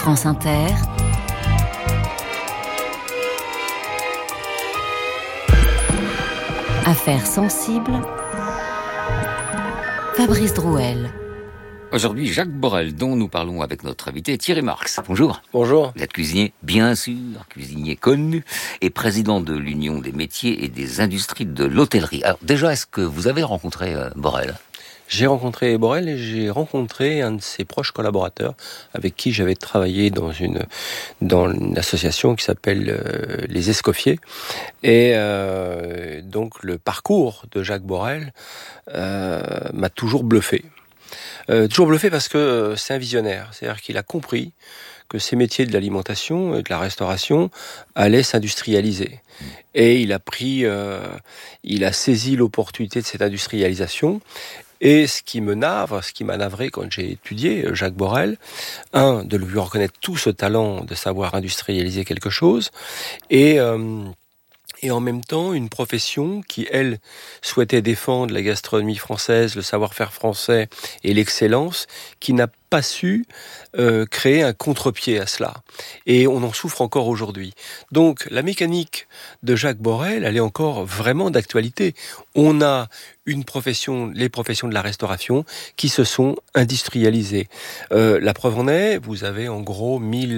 France Inter. Affaires sensibles. Fabrice Drouel. Aujourd'hui, Jacques Borel, dont nous parlons avec notre invité Thierry Marx. Bonjour. Bonjour. Vous êtes cuisinier, bien sûr, cuisinier connu, et président de l'Union des métiers et des industries de l'hôtellerie. Alors déjà, est-ce que vous avez rencontré Borel ? J'ai rencontré Borel et j'ai rencontré un de ses proches collaborateurs avec qui j'avais travaillé dans une association qui s'appelle les Escoffiers. Et donc le parcours de Jacques Borel m'a toujours bluffé. Toujours bluffé parce que c'est un visionnaire. C'est-à-dire qu'il a compris que ces métiers de l'alimentation et de la restauration allaient s'industrialiser. Et il a saisi l'opportunité de cette industrialisation. Et ce qui m'a navré quand j'ai étudié Jacques Borel, de lui reconnaître tout ce talent de savoir industrialiser quelque chose, et en même temps une profession qui, elle, souhaitait défendre la gastronomie française, le savoir-faire français et l'excellence, qui n'a pas su créer un contre-pied à cela. Et on en souffre encore aujourd'hui. Donc la mécanique de Jacques Borel, elle est encore vraiment d'actualité. On a les professions de la restauration qui se sont industrialisées. La preuve en est, vous avez en gros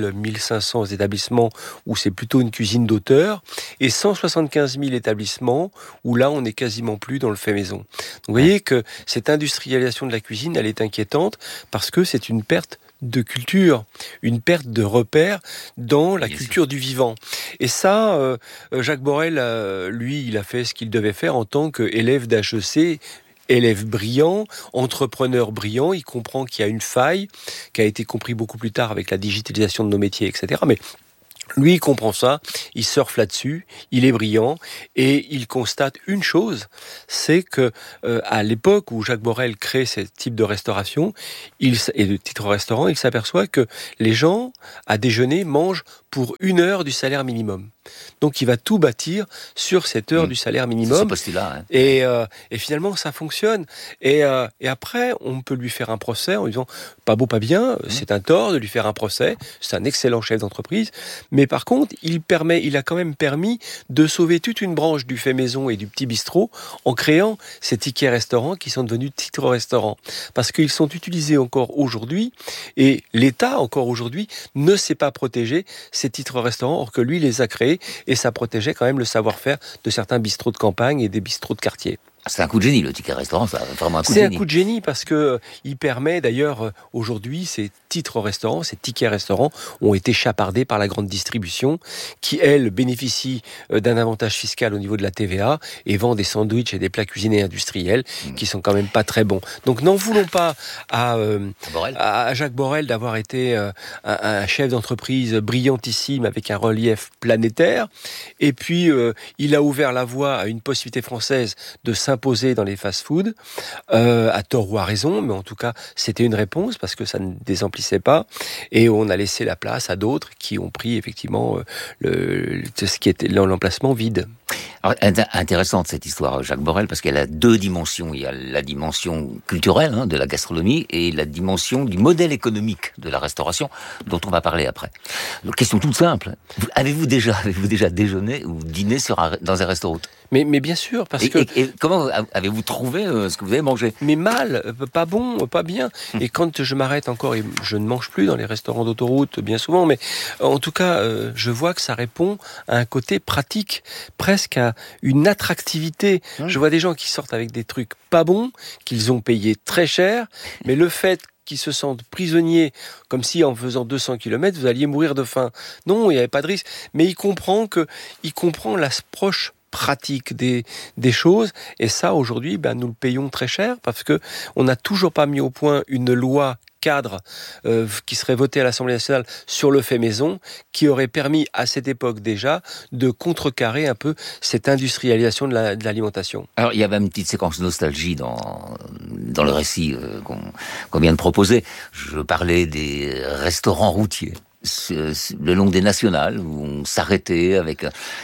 1500 établissements où c'est plutôt une cuisine d'auteur et 175 000 établissements où là on est quasiment plus dans le fait maison. Donc, vous voyez que cette industrialisation de la cuisine, elle est inquiétante parce que c'est une perte de culture, une perte de repères dans la culture du vivant. Et ça, Jacques Borel, lui, il a fait ce qu'il devait faire en tant qu'élève d'HEC, élève brillant, entrepreneur brillant. Il comprend qu'il y a une faille, qui a été compris beaucoup plus tard avec la digitalisation de nos métiers, etc. Mais lui, il comprend ça, il surfe là-dessus, il est brillant et il constate une chose, c'est que à l'époque où Jacques Borel crée ce type de restauration et de titre restaurant, il s'aperçoit que les gens, à déjeuner, mangent pour 1 heure du salaire minimum. Donc il va tout bâtir sur cette heure du salaire minimum. C'est ce postulat, hein. Et finalement, ça fonctionne. Et après, on peut lui faire un procès en lui disant « pas beau, pas bien, c'est un tort de lui faire un procès, c'est un excellent chef d'entreprise ». Mais par contre, il a quand même permis de sauver toute une branche du fait maison et du petit bistrot en créant ces tickets restaurants qui sont devenus titres restaurants. Parce qu'ils sont utilisés encore aujourd'hui et l'État, encore aujourd'hui, ne sait pas protéger ces titres restaurants, or que lui les a créés et ça protégeait quand même le savoir-faire de certains bistrots de campagne et des bistrots de quartier. C'est un coup de génie, le ticket restaurant, c'est vraiment un coup de génie. C'est un coup de génie parce que il permet d'ailleurs, aujourd'hui, ces titres restaurants, ces tickets restaurants ont été chapardés par la grande distribution qui, elle, bénéficie d'un avantage fiscal au niveau de la TVA et vend des sandwichs et des plats cuisinés industriels qui sont quand même pas très bons. Donc n'en voulons pas à Jacques Borel d'avoir été un chef d'entreprise brillantissime avec un relief planétaire. Et puis, il a ouvert la voie à une possibilité française de s'imposer dans les fast-foods, à tort ou à raison, mais en tout cas, c'était une réponse parce que ça ne désemplissait pas, et on a laissé la place à d'autres qui ont pris effectivement ce qui était l'emplacement vide. Alors, intéressante cette histoire, Jacques Borel, parce qu'elle a 2 dimensions. Il y a la dimension culturelle de la gastronomie et la dimension du modèle économique de la restauration, dont on va parler après. Donc, question toute simple. Avez-vous déjà déjeuné ou dîné dans un restaurant ? Mais bien sûr, parce que... Et comment avez-vous trouvé ce que vous avez mangé ? Mais mal, pas bon, pas bien. Et quand je m'arrête encore, et je ne mange plus dans les restaurants d'autoroute bien souvent, mais en tout cas, je vois que ça répond à un côté pratique, presque à une attractivité. Je vois des gens qui sortent avec des trucs pas bons, qu'ils ont payé très cher, mais le fait qui se sentent prisonniers, comme si en faisant 200 km, vous alliez mourir de faim. Non, il n'y avait pas de risque. Mais il comprend l'approche pratique des choses, et ça aujourd'hui nous le payons très cher parce que on n'a toujours pas mis au point une loi cadre qui serait votée à l'Assemblée nationale sur le fait maison, qui aurait permis à cette époque déjà de contrecarrer un peu cette industrialisation de l'alimentation. Alors il y avait une petite séquence nostalgie dans le récit qu'on vient de proposer. Je parlais des restaurants routiers le long des nationales où on s'arrêtait avec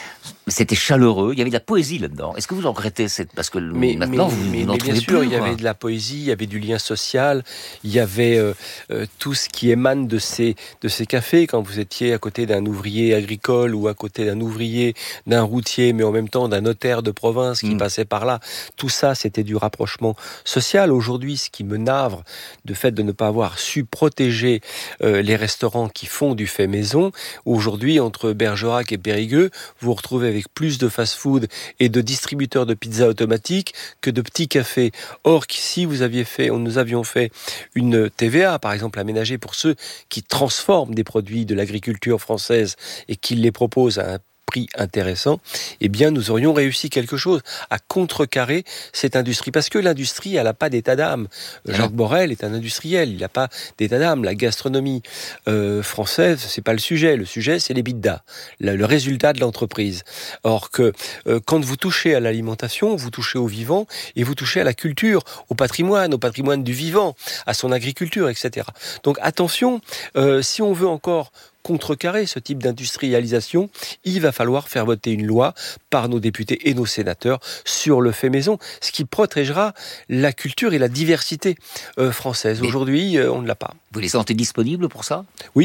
C'était chaleureux, il y avait de la poésie là-dedans. Est-ce que vous en regrettez parce que maintenant vous n'en trouvez bien sûr, plus, il y avait de la poésie, il y avait du lien social, il y avait tout ce qui émane de ces cafés. Quand vous étiez à côté d'un ouvrier agricole ou à côté d'un ouvrier, d'un routier, mais en même temps d'un notaire de province qui passait par là, tout ça, c'était du rapprochement social. Aujourd'hui, ce qui me navre de fait de ne pas avoir su protéger les restaurants qui font du fait maison, aujourd'hui, entre Bergerac et Périgueux, vous vous retrouvez avec plus de fast-food et de distributeurs de pizza automatiques que de petits cafés. Or, si nous avions fait une TVA, par exemple, aménagée pour ceux qui transforment des produits de l'agriculture française et qui les proposent à un prix intéressant, eh bien, nous aurions réussi quelque chose à contrecarrer cette industrie. Parce que l'industrie, elle n'a pas d'état d'âme. Jacques Borel est un industriel, il n'a pas d'état d'âme. La gastronomie française, c'est pas le sujet. Le sujet, c'est l'EBITDA, le résultat de l'entreprise. Or que quand vous touchez à l'alimentation, vous touchez au vivant et vous touchez à la culture, au patrimoine du vivant, à son agriculture, etc. Donc attention, si on veut encore contrecarrer ce type d'industrialisation, il va falloir faire voter une loi par nos députés et nos sénateurs sur le fait maison, ce qui protégera la culture et la diversité française. Aujourd'hui, on ne l'a pas. Vous les sentez disponibles pour ça ?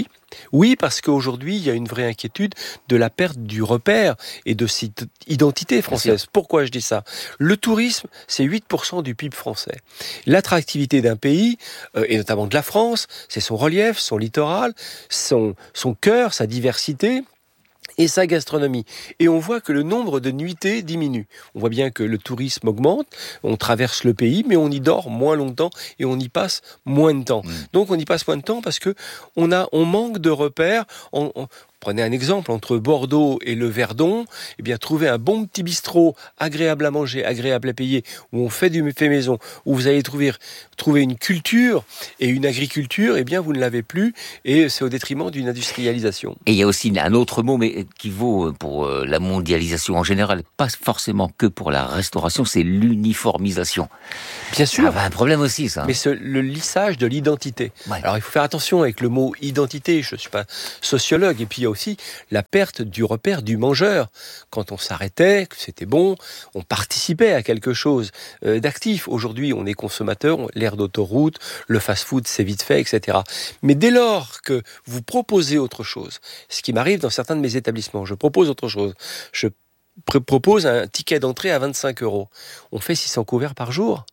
Oui, parce qu'aujourd'hui, il y a une vraie inquiétude de la perte du repère et de cette identité française. Pourquoi je dis ça ? Le tourisme, c'est 8% du PIB français. L'attractivité d'un pays, et notamment de la France, c'est son relief, son littoral, son cœur, sa diversité et sa gastronomie. Et on voit que le nombre de nuitées diminue. On voit bien que le tourisme augmente, on traverse le pays, mais on y dort moins longtemps et on y passe moins de temps. Donc on y passe moins de temps parce que on manque de repères. Prenez un exemple, entre Bordeaux et le Verdon, eh bien, trouver un bon petit bistrot, agréable à manger, agréable à payer, où on fait du fait maison, où vous allez trouver une culture et une agriculture, eh bien, vous ne l'avez plus, et c'est au détriment d'une industrialisation. Et il y a aussi un autre mot, mais qui vaut pour la mondialisation en général, pas forcément que pour la restauration, c'est l'uniformisation. Bien sûr. Ça a un problème aussi, ça. Mais le lissage de l'identité. Ouais. Alors, il faut faire attention avec le mot identité. Je ne suis pas sociologue. Et puis, il y a aussi la perte du repère du mangeur. Quand on s'arrêtait, que c'était bon, on participait à quelque chose d'actif. Aujourd'hui, on est consommateur, l'aire d'autoroute, le fast-food, c'est vite fait, etc. Mais dès lors que vous proposez autre chose, ce qui m'arrive dans certains de mes établissements, je propose autre chose. Je propose un ticket d'entrée à 25 €. On fait 600 couverts par jour.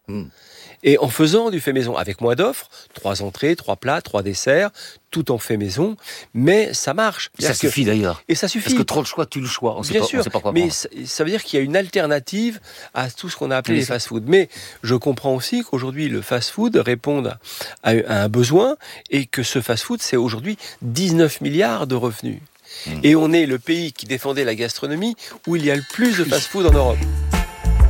Et en faisant du fait maison, avec moins d'offres, 3 entrées, 3 plats, 3 desserts, tout en fait maison, mais ça marche. Ça suffit d'ailleurs. Et ça suffit. Parce que trop de choix, tue le choix. Bien sûr, on sait pas quoi mais prendre. ça veut dire qu'il y a une alternative à tout ce qu'on a appelé les fast-food. Mais je comprends aussi qu'aujourd'hui, le fast-food réponde à un besoin et que ce fast-food, c'est aujourd'hui 19 milliards de revenus. Et on est le pays qui défendait la gastronomie où il y a le plus de fast-food en Europe.